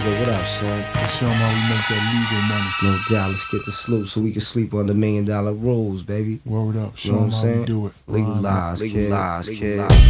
Yo, what up, son? Let's show 'em how we make that legal money. No doubt, let's get the sloop so we can sleep on the $1 million rules, baby. Word up, show You know 'em what I'm how we saying? do it. Legalize, kid. Legalize, kid.